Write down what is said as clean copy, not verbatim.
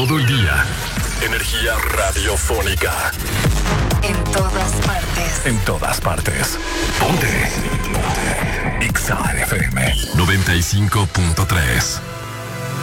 todo el día. Energía radiofónica. En todas partes. En todas partes. Ponte. Ponte. Exa FM 95.3.